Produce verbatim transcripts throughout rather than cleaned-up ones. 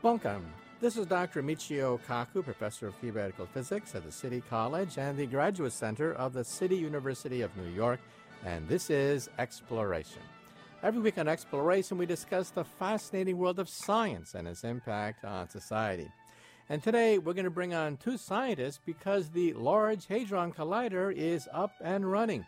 Welcome. This is Doctor Michio Kaku, Professor of Theoretical Physics at the City College and the Graduate Center of the City University of New York, and this is Exploration. Every week on Exploration, we discuss the fascinating world of science and its impact on society. And today, we're going to bring on two scientists because the Large Hadron Collider is up and running.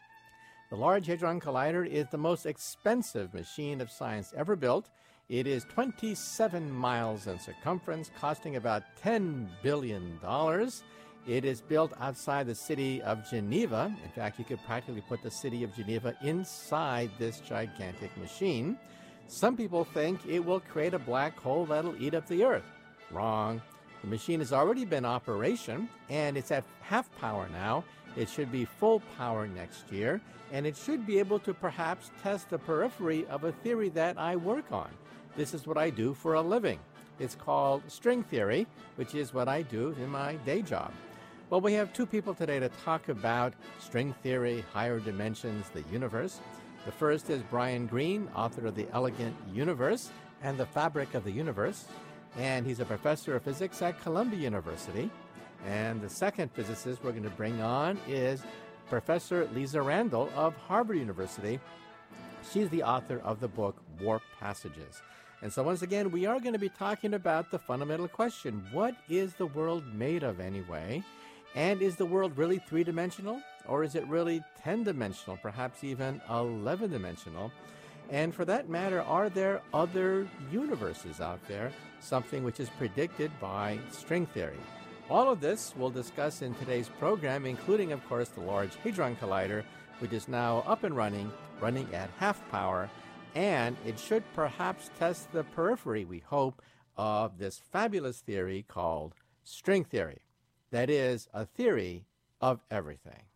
The Large Hadron Collider is the most expensive machine of science ever built. It is twenty-seven miles in circumference, costing about ten billion dollars. It is built outside the city of Geneva. In fact, you could practically put the city of Geneva inside this gigantic machine. Some people think it will create a black hole that'll eat up the Earth. Wrong. The machine has already been in operation, and it's at half power now. It should be full power next year, and it should be able to perhaps test the periphery of a theory that I work on. This is what I do for a living. It's called string theory, which is what I do in my day job. Well, we have two people today to talk about string theory, higher dimensions, the universe. The first is Brian Greene, author of The Elegant Universe and the Fabric of the Universe, and he's a professor of physics at Columbia University. And the second physicist we're going to bring on is Professor Lisa Randall of Harvard University. She's the author of the book Warp Passages. And so once again, we are going to be talking about the fundamental question, what is the world made of anyway? And is the world really three-dimensional? Or is it really ten-dimensional, perhaps even eleven-dimensional? And for that matter, are there other universes out there, something which is predicted by string theory? All of this we'll discuss in today's program, including, of course, the Large Hadron Collider, which is now up and running, running at half power, and it should perhaps test the periphery, we hope, of this fabulous theory called string theory. That is, a theory of everything.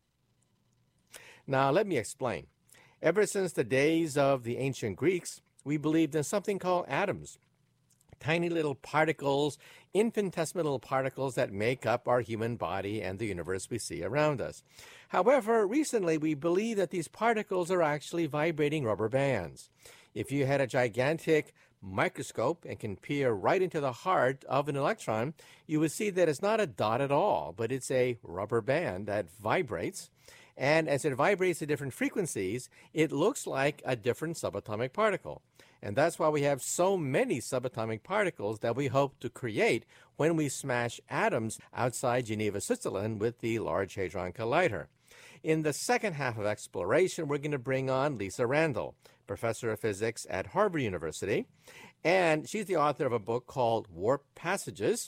Now, let me explain. Ever since the days of the ancient Greeks, we believed in something called atoms. Tiny little particles, infinitesimal particles that make up our human body and the universe we see around us. However, recently we believe that these particles are actually vibrating rubber bands. If you had a gigantic microscope and can peer right into the heart of an electron, you would see that it's not a dot at all, but it's a rubber band that vibrates. And as it vibrates at different frequencies, it looks like a different subatomic particle. And that's why we have so many subatomic particles that we hope to create when we smash atoms outside Geneva, Switzerland with the Large Hadron Collider. In the second half of Exploration, we're going to bring on Lisa Randall, professor of physics at Harvard University. And she's the author of a book called Warp Passages.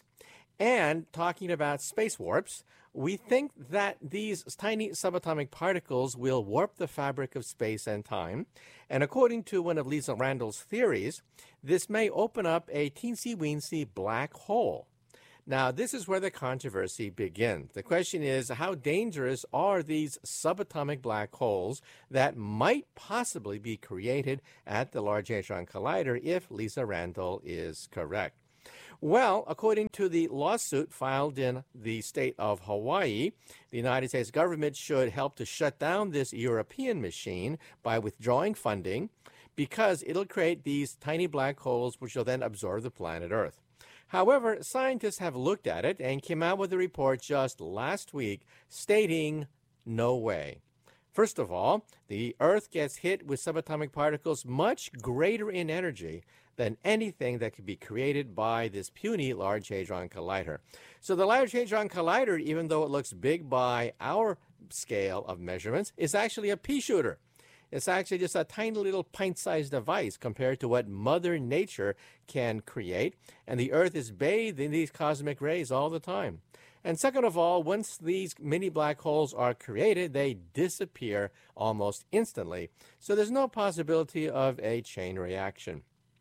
And talking about space warps, we think that these tiny subatomic particles will warp the fabric of space and time. And according to one of Lisa Randall's theories, this may open up a teensy-weensy black hole. Now, this is where the controversy begins. The question is, how dangerous are these subatomic black holes that might possibly be created at the Large Hadron Collider if Lisa Randall is correct? Well, according to the lawsuit filed in the state of Hawaii, the United States government should help to shut down this European machine by withdrawing funding because it'll create these tiny black holes which will then absorb the planet Earth. However, scientists have looked at it and came out with a report just last week stating no way. First of all, the Earth gets hit with subatomic particles much greater in energy than anything that could be created by this puny Large Hadron Collider. So the Large Hadron Collider, even though it looks big by our scale of measurements, is actually a pea shooter. It's actually just a tiny little pint-sized device compared to what Mother Nature can create, and the Earth is bathed in these cosmic rays all the time. And second of all, once these mini black holes are created, they disappear almost instantly. So there's no possibility of a chain reaction.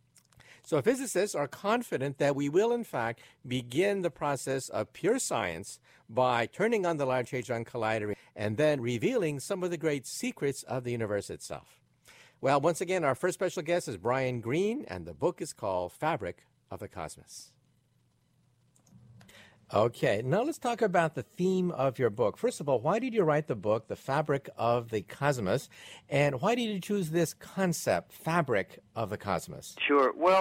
So physicists are confident that we will, in fact, begin the process of pure science by turning on the Large Hadron Collider and then revealing some of the great secrets of the universe itself. Well, once again, our first special guest is Brian Greene, and the book is called Fabric of the Cosmos. Okay, now let's talk about the theme of your book. First of all, why did you write the book, The Fabric of the Cosmos, and why did you choose this concept, Fabric of the Cosmos? Sure. Well,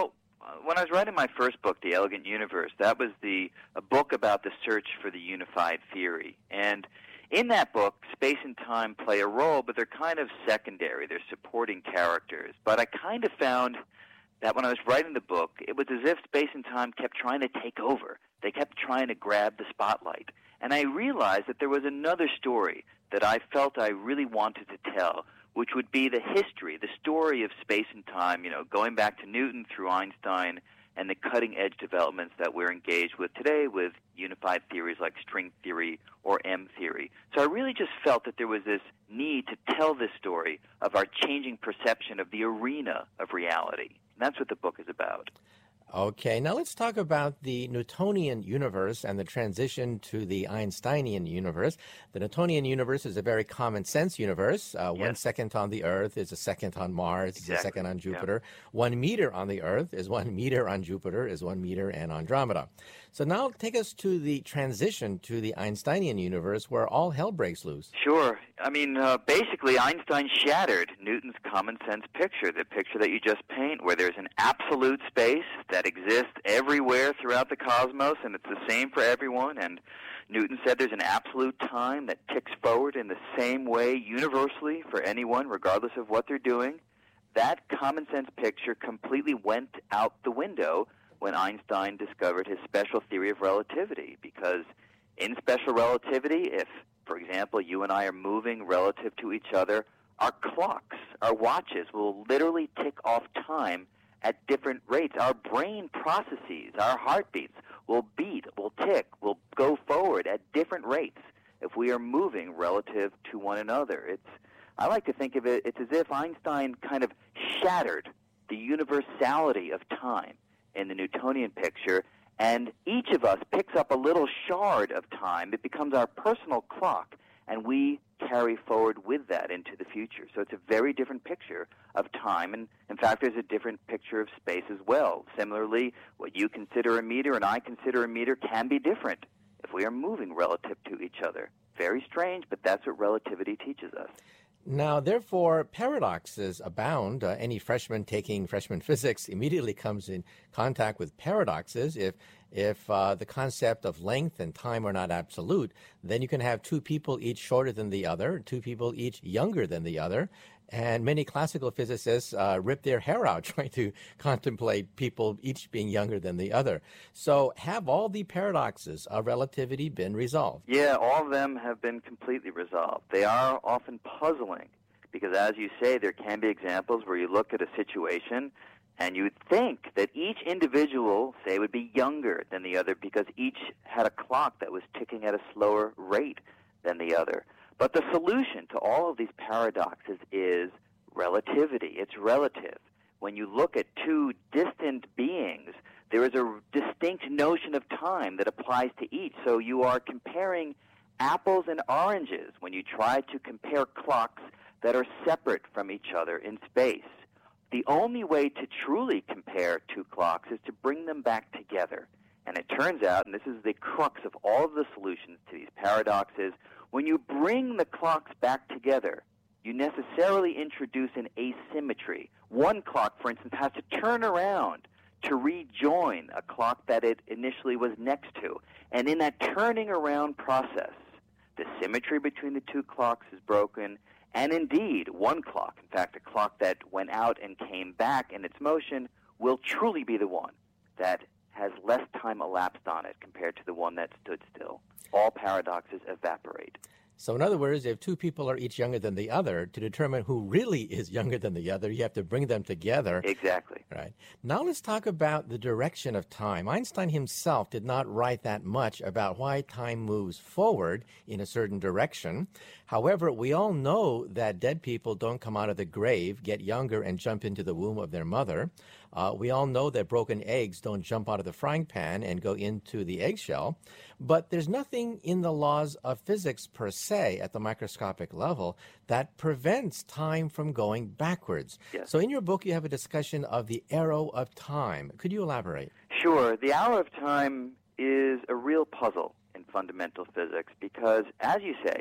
when I was writing my first book, The Elegant Universe, that was the a book about the search for the unified theory. And in that book, space and time play a role, but they're kind of secondary. They're supporting characters. But I kind of found that when I was writing the book, it was as if space and time kept trying to take over. They kept trying to grab the spotlight. And I realized that there was another story that I felt I really wanted to tell, which would be the history, the story of space and time, you know, going back to Newton through Einstein and the cutting-edge developments that we're engaged with today with unified theories like string theory or M theory. So I really just felt that there was this need to tell this story of our changing perception of the arena of reality. And that's what the book is about. Okay, now let's talk about the Newtonian universe and the transition to the Einsteinian universe. The Newtonian universe is a very common sense universe. Uh, yes. One second on the Earth is a second on Mars, Exactly. is a second on Jupiter. Yeah. One meter on the Earth is one meter on Jupiter, is one meter in Andromeda. So now take us to the transition to the Einsteinian universe where all hell breaks loose. Sure. I mean, uh, basically, Einstein shattered Newton's common sense picture, the picture that you just paint, where there's an absolute space that exists everywhere throughout the cosmos, and it's the same for everyone. And Newton said there's an absolute time that ticks forward in the same way universally for anyone, regardless of what they're doing. That common sense picture completely went out the window when Einstein discovered his special theory of relativity, because in special relativity, if, for example, you and I are moving relative to each other, our clocks, our watches will literally tick off time at different rates. Our brain processes, our heartbeats will beat, will tick, will go forward at different rates if we are moving relative to one another. It's, I like to think of it, it's as if Einstein kind of shattered the universality of time in the Newtonian picture, and each of us picks up a little shard of time. It becomes our personal clock, and we carry forward with that into the future. So it's a very different picture of time, and in fact, there's a different picture of space as well. Similarly, what you consider a meter and I consider a meter can be different if we are moving relative to each other. Very strange, but that's what relativity teaches us. Now, therefore, paradoxes abound. Uh, any freshman taking freshman physics immediately comes in contact with paradoxes. If if uh, the concept of length and time are not absolute, then you can have two people each shorter than the other, two people each younger than the other. And many classical physicists uh, rip their hair out trying to contemplate people each being younger than the other. So have all the paradoxes of relativity been resolved? Yeah, all of them have been completely resolved. They are often puzzling because, as you say, there can be examples where you look at a situation and you would think that each individual, say, would be younger than the other because each had a clock that was ticking at a slower rate than the other. But the solution to all of these paradoxes is relativity. It's relative. When you look at two distant beings, there is a distinct notion of time that applies to each. So you are comparing apples and oranges when you try to compare clocks that are separate from each other in space. The only way to truly compare two clocks is to bring them back together. And it turns out, and this is the crux of all of the solutions to these paradoxes, when you bring the clocks back together, you necessarily introduce an asymmetry. One clock, for instance, has to turn around to rejoin a clock that it initially was next to. And in that turning around process, the symmetry between the two clocks is broken, and indeed, one clock, in fact, a clock that went out and came back in its motion, will truly be the one that has less time elapsed on it compared to the one that stood still. All paradoxes evaporate. So in other words, if two people are each younger than the other, to determine who really is younger than the other, you have to bring them together. Exactly. Right. Now let's talk about the direction of time. Einstein himself did not write that much about why time moves forward in a certain direction. However, we all know that dead people don't come out of the grave, get younger, and jump into the womb of their mother. Uh, we all know that broken eggs don't jump out of the frying pan and go into the eggshell. But there's nothing in the laws of physics per se at the microscopic level that prevents time from going backwards. Yes. So in your book, you have a discussion of the arrow of time. Could you elaborate? Sure. The arrow of time is a real puzzle in fundamental physics because, as you say,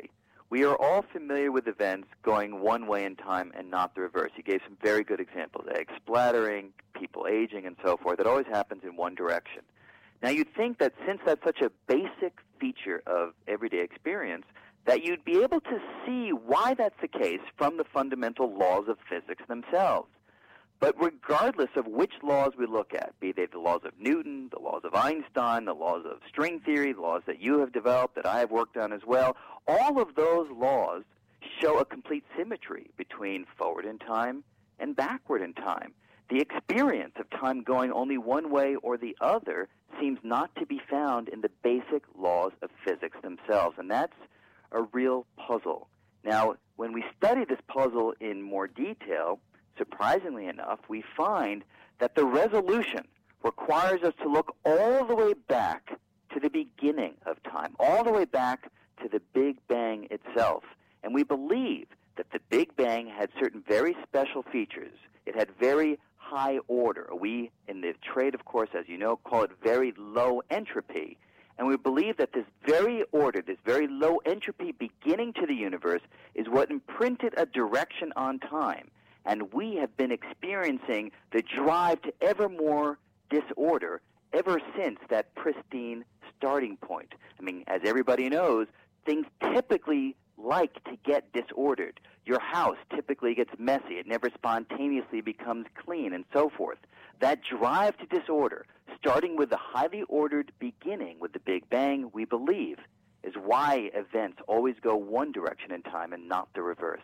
we are all familiar with events going one way in time and not the reverse. He gave some very good examples, egg splattering, people aging, and so forth. It always happens in one direction. Now, you'd think that since that's such a basic feature of everyday experience, that you'd be able to see why that's the case from the fundamental laws of physics themselves. But regardless of which laws we look at, be they the laws of Newton, the laws of Einstein, the laws of string theory, the laws that you have developed, that I have worked on as well, all of those laws show a complete symmetry between forward in time and backward in time. The experience of time going only one way or the other seems not to be found in the basic laws of physics themselves, and that's a real puzzle. Now, when we study this puzzle in more detail, surprisingly enough, we find that the resolution requires us to look all the way back to the beginning of time, all the way back to the Big Bang itself. And we believe that the Big Bang had certain very special features. It had very high order. We, in the trade, of course, as you know, call it very low entropy. And we believe that this very order, this very low entropy beginning to the universe is what imprinted a direction on time. And we have been experiencing the drive to ever more disorder ever since that pristine starting point. I mean, as everybody knows, things typically like to get disordered. Your house typically gets messy. It never spontaneously becomes clean, and so forth. That drive to disorder, starting with the highly ordered beginning with the Big Bang, we believe, is why events always go one direction in time and not the reverse.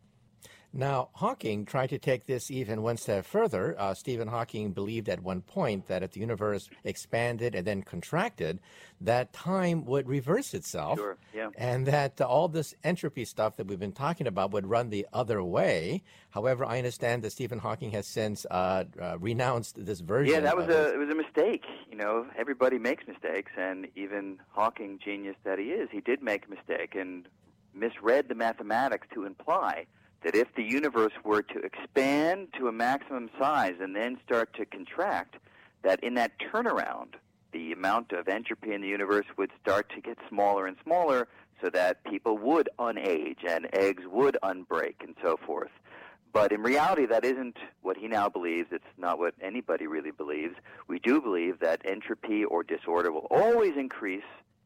Now, Hawking tried to take this even one step further. Uh, Stephen Hawking believed at one point that if the universe expanded and then contracted, that time would reverse itself. Sure, yeah. And that uh, all this entropy stuff that we've been talking about would run the other way. However, I understand that Stephen Hawking has since uh, uh, renounced this version. Yeah, that was of a his... it was a mistake. You know, everybody makes mistakes, and even Hawking, genius that he is, he did make a mistake and misread the mathematics to imply that if the universe were to expand to a maximum size and then start to contract, that in that turnaround, the amount of entropy in the universe would start to get smaller and smaller so that people would unage and eggs would unbreak and so forth. But in reality, that isn't what he now believes. It's not what anybody really believes. We do believe that entropy or disorder will always increase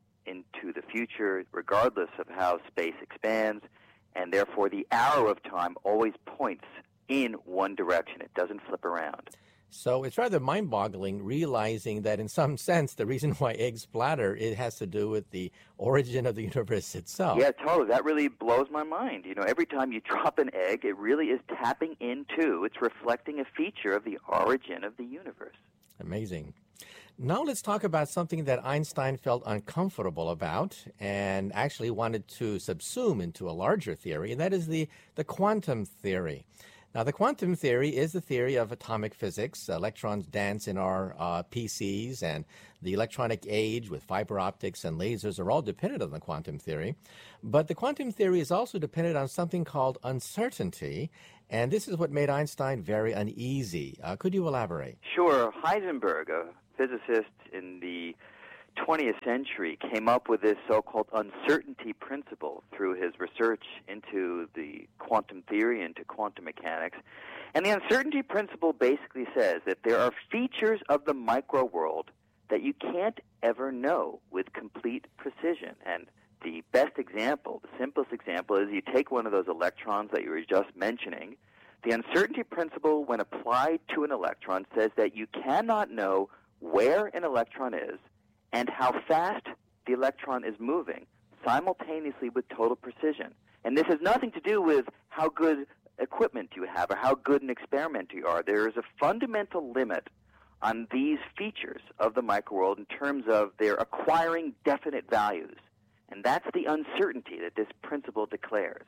into the future regardless of how space expands, and therefore the arrow of time always points in one direction. It doesn't flip around. So it's rather mind-boggling realizing that in some sense the reason why eggs splatter, it has to do with the origin of the universe itself. Yeah, totally. That really blows my mind. You know, every time you drop an egg, it really is tapping into, it's reflecting a feature of the origin of the universe. Amazing. Now let's talk about something that Einstein felt uncomfortable about and actually wanted to subsume into a larger theory, and that is the, the quantum theory. Now, the quantum theory is the theory of atomic physics. Electrons dance in our uh, P Cs, and the electronic age with fiber optics and lasers are all dependent on the quantum theory. But the quantum theory is also dependent on something called uncertainty, and this is what made Einstein very uneasy. Uh, could you elaborate? Sure. Heisenberg, a physicist in the twentieth century, came up with this so-called uncertainty principle through his research into the quantum theory, into quantum mechanics. And the uncertainty principle basically says that there are features of the micro world that you can't ever know with complete precision. And the best example, the simplest example, is you take one of those electrons that you were just mentioning. The uncertainty principle, when applied to an electron, says that you cannot know where an electron is and how fast the electron is moving simultaneously with total precision. And this has nothing to do with how good equipment you have or how good an experimenter you are. There is a fundamental limit on these features of the microworld in terms of their acquiring definite values. And that's the uncertainty that this principle declares.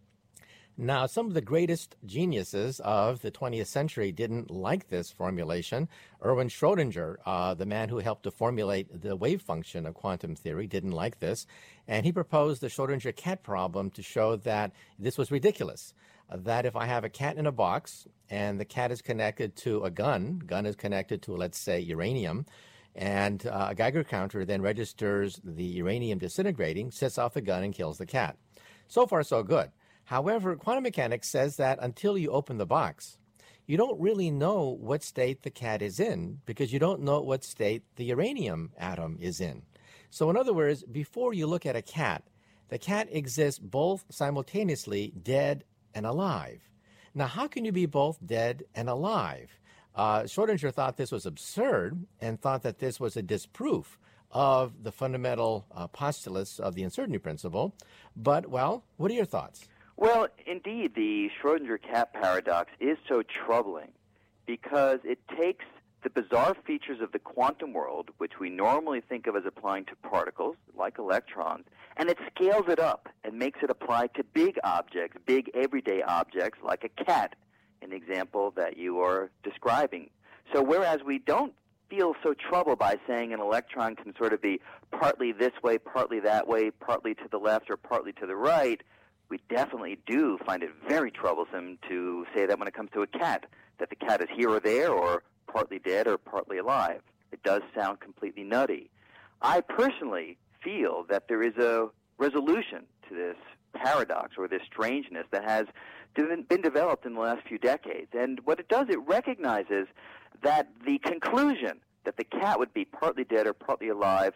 Now, some of the greatest geniuses of the twentieth century didn't like this formulation. Erwin Schrödinger, uh, the man who helped to formulate the wave function of quantum theory, didn't like this, and he proposed the Schrödinger cat problem to show that this was ridiculous, uh, that if I have a cat in a box and the cat is connected to a gun, gun is connected to, let's say, uranium, and uh, a Geiger counter then registers the uranium disintegrating, sets off the gun, and kills the cat. So far, so good. However, quantum mechanics says that until you open the box, you don't really know what state the cat is in because you don't know what state the uranium atom is in. So in other words, before you look at a cat, the cat exists both simultaneously dead and alive. Now, how can you be both dead and alive? Uh, Schrodinger thought this was absurd and thought that this was a disproof of the fundamental uh, postulates of the uncertainty principle. But, well, what are your thoughts? Well, indeed, the Schrodinger cat paradox is so troubling because it takes the bizarre features of the quantum world, which we normally think of as applying to particles, like electrons, and it scales it up and makes it apply to big objects, big everyday objects, like a cat, an example that you are describing. So whereas we don't feel so troubled by saying an electron can sort of be partly this way, partly that way, partly to the left or partly to the right, we definitely do find it very troublesome to say that when it comes to a cat, that the cat is here or there or partly dead or partly alive. It does sound completely nutty. I personally feel that there is a resolution to this paradox or this strangeness that has been developed in the last few decades. And what it does, it recognizes that the conclusion that the cat would be partly dead or partly alive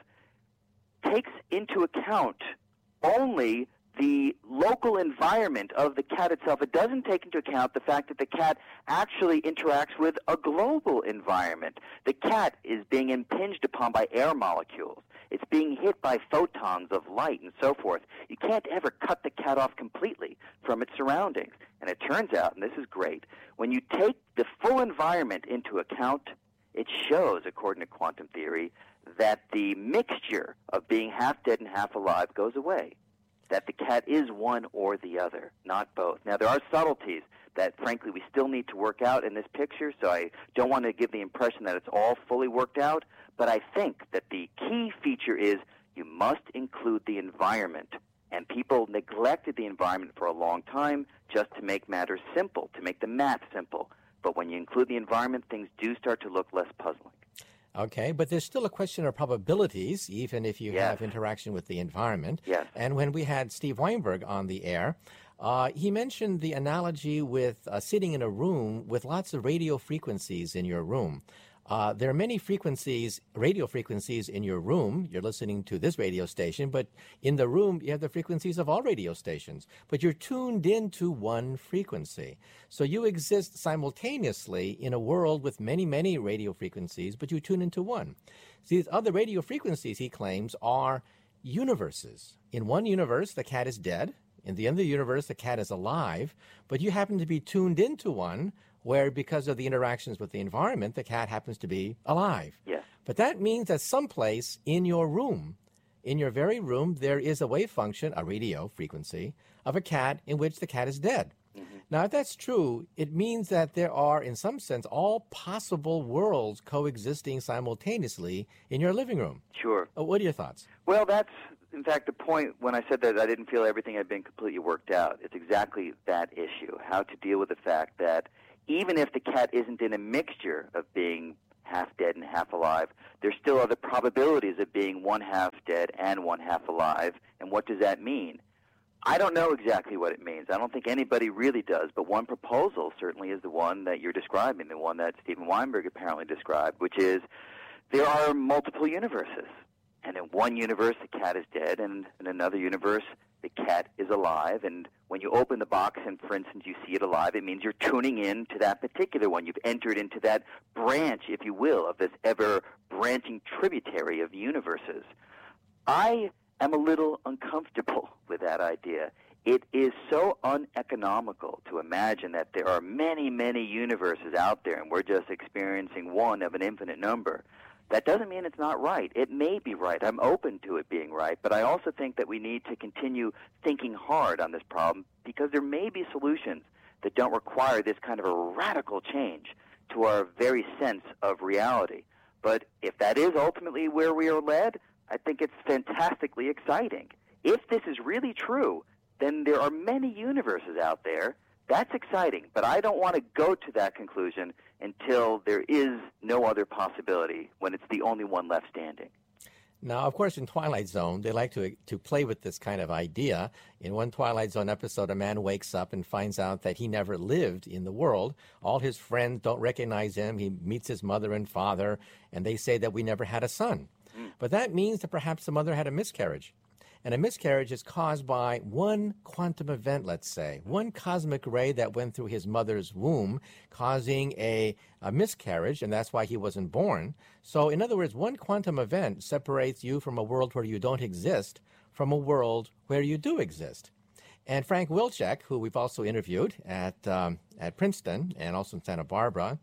takes into account only the local environment of the cat itself. It doesn't take into account the fact that the cat actually interacts with a global environment. The cat is being impinged upon by air molecules. It's being hit by photons of light and so forth. You can't ever cut the cat off completely from its surroundings. And it turns out, and this is great, when you take the full environment into account, it shows, according to quantum theory, that the mixture of being half dead and half alive goes away. That the cat is one or the other, not both. Now, there are subtleties that, frankly, we still need to work out in this picture, so I don't want to give the impression that it's all fully worked out, but I think that the key feature is you must include the environment. And people neglected the environment for a long time just to make matters simple, to make the math simple. But when you include the environment, things do start to look less puzzling. Okay, but there's still a question of probabilities, even if you yes. have interaction with the environment. Yes. And when we had Steve Weinberg on the air, uh, he mentioned the analogy with uh, sitting in a room with lots of radio frequencies in your room. Uh, there are many frequencies, radio frequencies in your room. You're listening to this radio station, but in the room, you have the frequencies of all radio stations. But you're tuned into one frequency. So you exist simultaneously in a world with many, many radio frequencies, but you tune into one. See, these other radio frequencies, he claims, are universes. In one universe, the cat is dead. In the other universe, the cat is alive. But you happen to be tuned into one where, because of the interactions with the environment, the cat happens to be alive. Yes. But that means that someplace in your room, in your very room, there is a wave function, a radio frequency, of a cat in which the cat is dead. Mm-hmm. Now, if that's true, it means that there are, in some sense, all possible worlds coexisting simultaneously in your living room. Sure. Uh, what are your thoughts? Well, that's, in fact, the point when I said that I didn't feel everything had been completely worked out. It's exactly that issue, how to deal with the fact that even if the cat isn't in a mixture of being half dead and half alive, there still are the probabilities of being one half dead and one half alive. And what does that mean? I don't know exactly what it means. I don't think anybody really does, but one proposal certainly is the one that you're describing, the one that Steven Weinberg apparently described, which is there are multiple universes. And in one universe, the cat is dead, and in another universe, the cat is alive. And when you open the box and, for instance, you see it alive, it means you're tuning in to that particular one. You've entered into that branch, if you will, of this ever-branching tributary of universes. I am a little uncomfortable with that idea. It is so uneconomical to imagine that there are many, many universes out there, and we're just experiencing one of an infinite number. That doesn't mean it's not right. It may be right. I'm open to it being right, but I also think that we need to continue thinking hard on this problem because there may be solutions that don't require this kind of a radical change to our very sense of reality. But if that is ultimately where we are led, I think it's fantastically exciting. If this is really true, then there are many universes out there. That's exciting, but I don't want to go to that conclusion until there is no other possibility, when it's the only one left standing. Now, of course, in Twilight Zone, they like to to play with this kind of idea. In one Twilight Zone episode, a man wakes up and finds out that he never lived in the world. All his friends don't recognize him. He meets his mother and father, and they say that we never had a son. Mm. But that means that perhaps the mother had a miscarriage. And a miscarriage is caused by one quantum event, let's say, one cosmic ray that went through his mother's womb, causing a, a miscarriage, and that's why he wasn't born. So, in other words, one quantum event separates you from a world where you don't exist from a world where you do exist. And Frank Wilczek, who we've also interviewed at, um, at Princeton and also in Santa Barbara,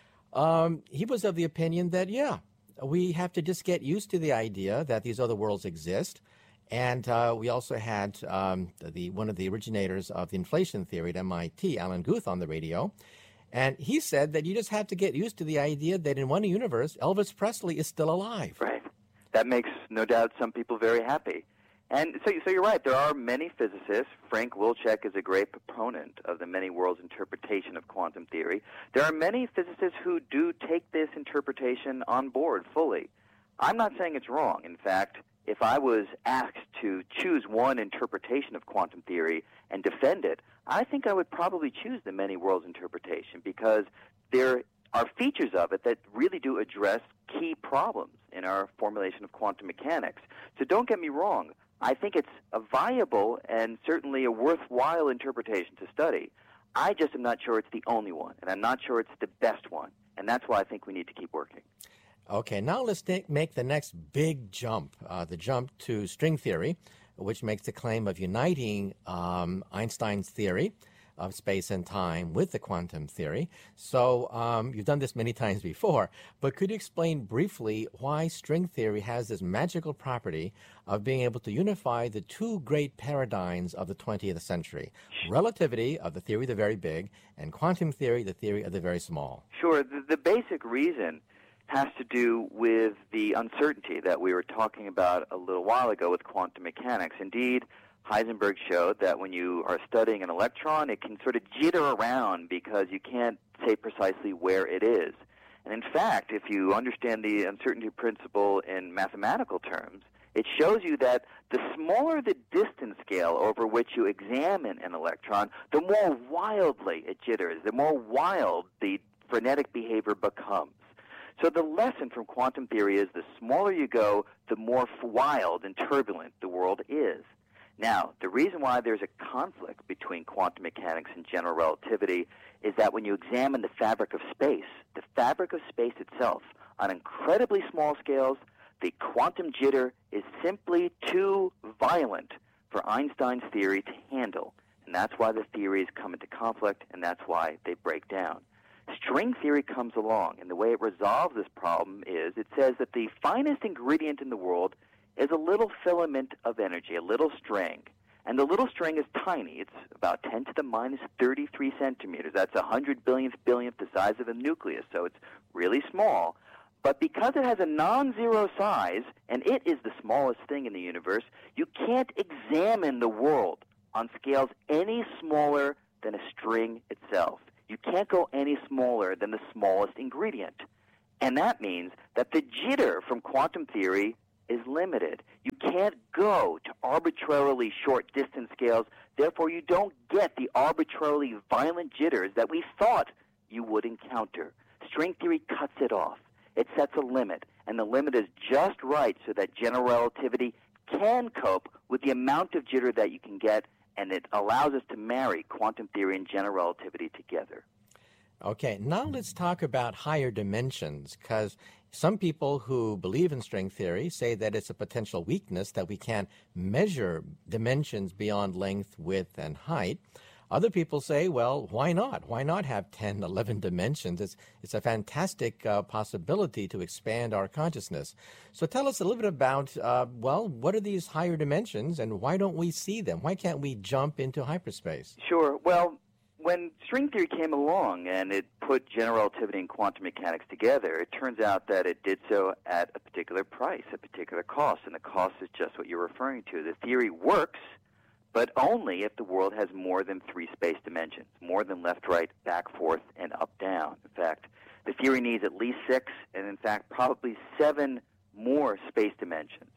um, he was of the opinion that, yeah, we have to just get used to the idea that these other worlds exist. And uh, we also had um, the one of the originators of the inflation theory at M I T, Alan Guth, on the radio. And he said that you just have to get used to the idea that in one universe, Elvis Presley is still alive. Right. That makes, no doubt, some people very happy. And so, so you're right. There are many physicists. Frank Wilczek is a great proponent of the many worlds interpretation of quantum theory. There are many physicists who do take this interpretation on board fully. I'm not saying it's wrong. In fact, if I was asked to choose one interpretation of quantum theory and defend it, I think I would probably choose the many worlds interpretation because there are features of it that really do address key problems in our formulation of quantum mechanics. So don't get me wrong. I think it's a viable and certainly a worthwhile interpretation to study. I just am not sure it's the only one, and I'm not sure it's the best one. And that's why I think we need to keep working. Okay, now let's take, make the next big jump, uh, the jump to string theory, which makes the claim of uniting um, Einstein's theory of space and time with the quantum theory. So um, you've done this many times before, but could you explain briefly why string theory has this magical property of being able to unify the two great paradigms of the twentieth century, relativity of the theory of the very big and quantum theory, the theory of the very small? Sure. The, the basic reason has to do with the uncertainty that we were talking about a little while ago with quantum mechanics. Indeed, Heisenberg showed that when you are studying an electron, it can sort of jitter around because you can't say precisely where it is. And in fact, if you understand the uncertainty principle in mathematical terms, it shows you that the smaller the distance scale over which you examine an electron, the more wildly it jitters, the more wild the frenetic behavior becomes. So the lesson from quantum theory is the smaller you go, the more wild and turbulent the world is. Now, the reason why there's a conflict between quantum mechanics and general relativity is that when you examine the fabric of space, the fabric of space itself, on incredibly small scales, the quantum jitter is simply too violent for Einstein's theory to handle. And that's why the theories come into conflict, and that's why they break down. String theory comes along, and the way it resolves this problem is it says that the finest ingredient in the world is a little filament of energy, a little string. And the little string is tiny. It's about ten to the minus thirty-three centimeters. That's a hundred billionth billionth the size of a nucleus, so it's really small. But because it has a non-zero size, and it is the smallest thing in the universe, you can't examine the world on scales any smaller than a string itself. You can't go any smaller than the smallest ingredient. And that means that the jitter from quantum theory is limited. You can't go to arbitrarily short distance scales. Therefore, you don't get the arbitrarily violent jitters that we thought you would encounter. String theory cuts it off. It sets a limit, and the limit is just right so that general relativity can cope with the amount of jitter that you can get, and it allows us to marry quantum theory and general relativity together. Okay, now let's talk about higher dimensions, because some people who believe in string theory say that it's a potential weakness that we can't measure dimensions beyond length, width, and height. Other people say, well, why not? Why not have ten, eleven dimensions? It's, it's a fantastic uh, possibility to expand our consciousness. So tell us a little bit about, uh, well, what are these higher dimensions, and why don't we see them? Why can't we jump into hyperspace? Sure. Well, when string theory came along and it put general relativity and quantum mechanics together, it turns out that it did so at a particular price, a particular cost, and the cost is just what you're referring to. The theory works, but only if the world has more than three space dimensions, more than left, right, back, forth, and up, down. In fact, the theory needs at least six, and in fact, probably seven more space dimensions.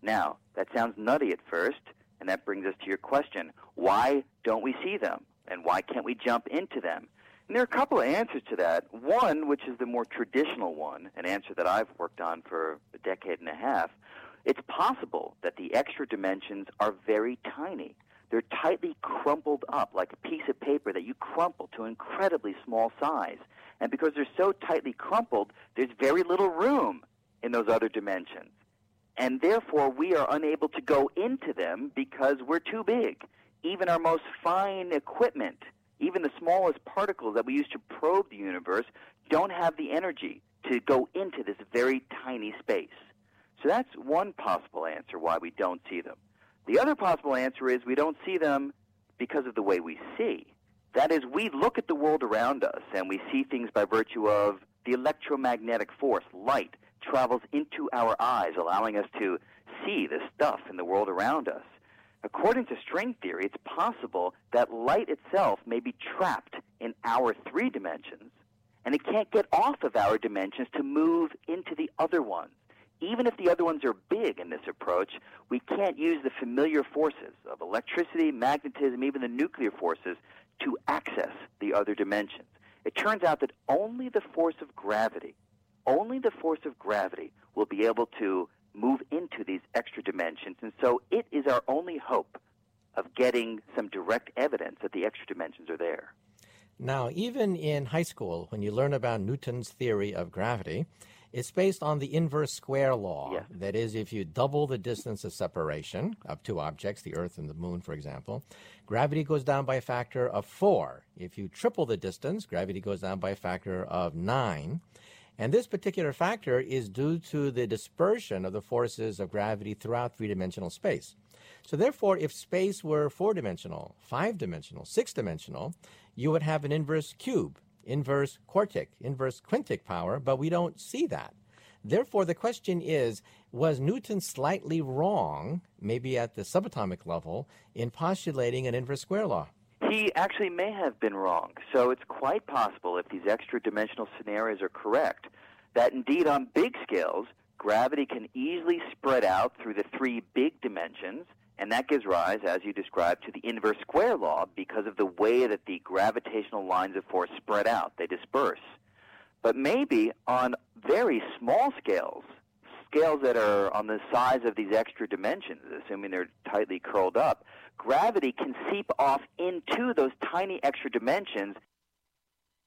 Now, that sounds nutty at first, and that brings us to your question. Why don't we see them? And why can't we jump into them? And there are a couple of answers to that. One, which is the more traditional one, an answer that I've worked on for a decade and a half, it's possible that the extra dimensions are very tiny. They're tightly crumpled up like a piece of paper that you crumple to an incredibly small size. And because they're so tightly crumpled, there's very little room in those other dimensions. And therefore, we are unable to go into them because we're too big. Even our most fine equipment, even the smallest particles that we use to probe the universe, don't have the energy to go into this very tiny space. So that's one possible answer why we don't see them. The other possible answer is we don't see them because of the way we see. That is, we look at the world around us and we see things by virtue of the electromagnetic force. Light travels into our eyes, allowing us to see the stuff in the world around us. According to string theory, it's possible that light itself may be trapped in our three dimensions, and it can't get off of our dimensions to move into the other ones. Even if the other ones are big in this approach, we can't use the familiar forces of electricity, magnetism, even the nuclear forces to access the other dimensions. It turns out that only the force of gravity, only the force of gravity will be able to move into these extra dimensions, and so it is our only hope of getting some direct evidence that the extra dimensions are there. Now, even in high school, when you learn about Newton's theory of gravity, it's based on the inverse square law. Yes. That is, if you double the distance of separation of two objects, the Earth and the Moon, for example, gravity goes down by a factor of four. If you triple the distance, gravity goes down by a factor of nine. And this particular factor is due to the dispersion of the forces of gravity throughout three-dimensional space. So therefore, if space were four-dimensional, five-dimensional, six-dimensional, you would have an inverse cube, inverse quartic, inverse quintic power, but we don't see that. Therefore, the question is, was Newton slightly wrong, maybe at the subatomic level, in postulating an inverse square law? He actually may have been wrong. So it's quite possible, if these extra dimensional scenarios are correct, that indeed on big scales, gravity can easily spread out through the three big dimensions, and that gives rise, as you described, to the inverse square law because of the way that the gravitational lines of force spread out. They disperse. But maybe on very small scales, scales that are on the size of these extra dimensions, assuming they're tightly curled up, gravity can seep off into those tiny extra dimensions